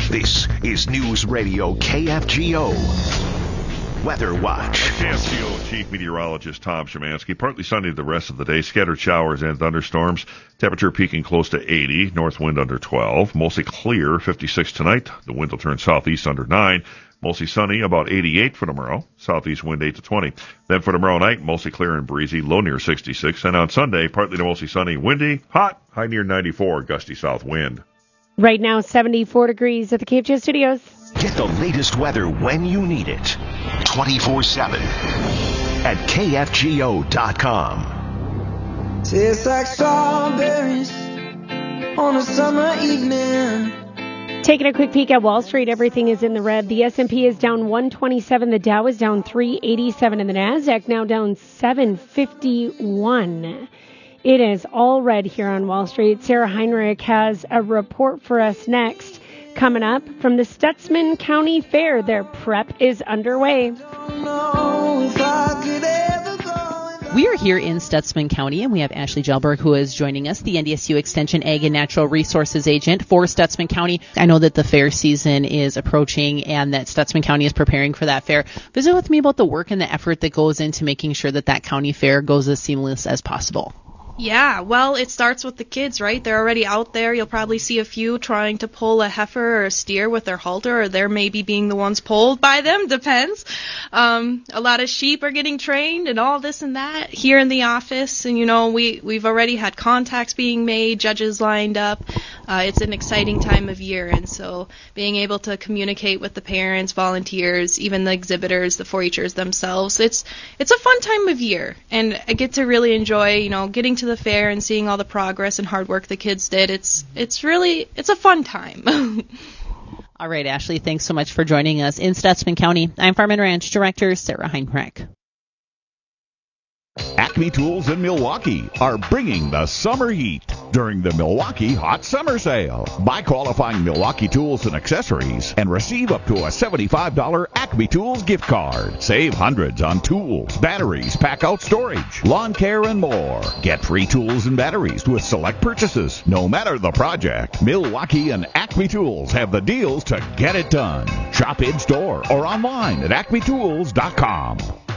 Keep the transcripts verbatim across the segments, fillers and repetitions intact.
This is News Radio K F G O. Weather Watch. K F G O Chief Meteorologist Tom Szymanski. Partly sunny the rest of the day. Scattered showers and thunderstorms. Temperature peaking close to eighty. North wind under twelve. Mostly clear, fifty-six tonight. The wind will turn southeast under nine. Mostly sunny, about eighty-eight for tomorrow. Southeast wind eight to twenty. Then for tomorrow night, mostly clear and breezy, low near sixty-six. And on Sunday, partly to mostly sunny, windy, hot, high near ninety-four, gusty south wind. Right now, seventy-four degrees at the K F G O studios. Get the latest weather when you need it. twenty-four seven at K F G O dot com. Tastes like strawberries on a summer evening. Taking a quick peek at Wall Street, everything is in the red. The S and P is down one twenty-seven. The Dow is down three eighty-seven. And the NASDAQ now down seven fifty-one. It is all red here on Wall Street. Sarah Heinrich has a report for us next. Coming up from the Stutsman County Fair, their prep is underway. We are here in Stutsman County, and we have Ashley Gelberg, who is joining us, the N D S U Extension Ag and Natural Resources Agent for Stutsman County. I know that the fair season is approaching and that Stutsman County is preparing for that fair. Visit with me about the work and the effort that goes into making sure that that county fair goes as seamless as possible. Yeah, well, it starts with the kids, right? They're already out there. You'll probably see a few trying to pull a heifer or a steer with their halter, or they're maybe being the ones pulled by them, depends. Um, a lot of sheep are getting trained and all this and that here in the office. And, you know, we, we've already had contacts being made, judges lined up. Uh, it's an exciting time of year. And so being able to communicate with the parents, volunteers, even the exhibitors, the four H'ers themselves, it's, it's a fun time of year. And I get to really enjoy, you know, getting to the fair and seeing all the progress and hard work the kids did. It's it's really, it's a fun time. All right, Ashley, thanks so much for joining us in Stutsman County. I'm Farm and Ranch Director Sarah Heinrich. Acme Tools in Milwaukee are bringing the summer heat during the Milwaukee Hot Summer Sale. Buy qualifying Milwaukee tools and accessories and receive up to a seventy-five dollars Acme Tools gift card. Save hundreds on tools, batteries, pack-out storage, lawn care, and more. Get free tools and batteries with select purchases, no matter the project. Milwaukee and Acme Tools have the deals to get it done. Shop in-store or online at acme tools dot com.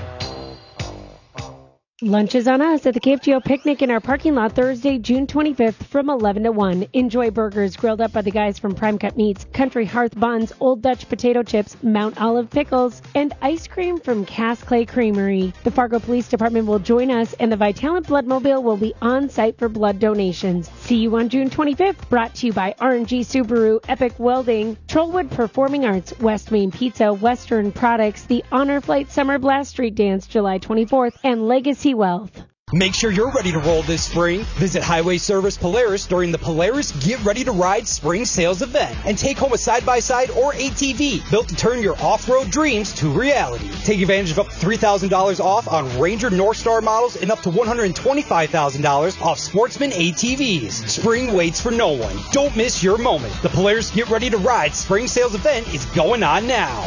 Lunch is on us at the K F G O Picnic in our parking lot Thursday, June twenty-fifth from eleven to one. Enjoy burgers grilled up by the guys from Prime Cut Meats, Country Hearth Buns, Old Dutch Potato Chips, Mount Olive Pickles, and ice cream from Cass Clay Creamery. The Fargo Police Department will join us, and the Vitalant Bloodmobile will be on site for blood donations. See you on June twenty-fifth, brought to you by R and G Subaru, Epic Welding, Trollwood Performing Arts, West Main Pizza, Western Products, the Honor Flight Summer Blast Street Dance July twenty-fourth, and Legacy Wealth. Make sure you're ready to roll this spring. Visit Highway Service Polaris during the Polaris Get Ready to Ride Spring Sales Event and take home a side-by-side or A T V built to turn your off-road dreams to reality. Take advantage of up to three thousand dollars off on Ranger North Star models and up to one hundred twenty-five thousand dollars off Sportsman A T Vs. Spring waits for no one. Don't miss your moment. The Polaris Get Ready to Ride Spring Sales Event is going on now.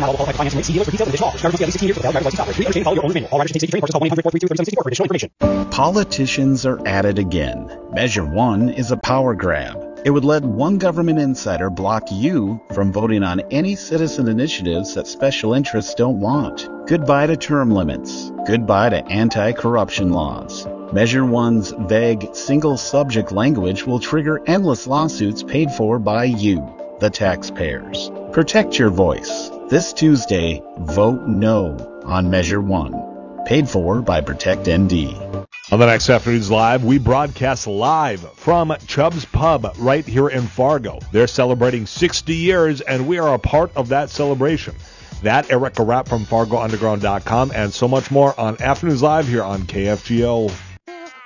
Politicians are at it again. Measure one is a power grab. It would let one government insider block you from voting on any citizen initiatives that special interests don't want. Goodbye to term limits. Goodbye to anti-corruption laws. Measure one's vague, single-subject language will trigger endless lawsuits paid for by you, the taxpayers. Protect your voice. This Tuesday, vote no on Measure one. Paid for by Protect N D. On the next Afternoons Live, we broadcast live from Chubb's Pub right here in Fargo. They're celebrating sixty years, and we are a part of that celebration. That, Erica Rapp from Fargo Underground dot com, and so much more on Afternoons Live here on K F G O.